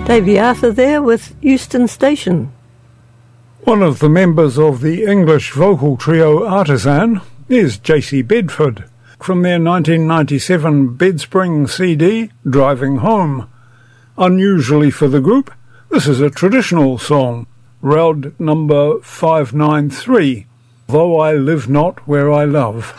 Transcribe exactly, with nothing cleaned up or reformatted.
Davey Arthur there with Euston Station. One of the members of the English vocal trio Artisan is J C Bedford, from their nineteen ninety-seven Bedspring C D, Driving Home. Unusually for the group, this is a traditional song, Round number five nine three, Though I Live Not Where I Love.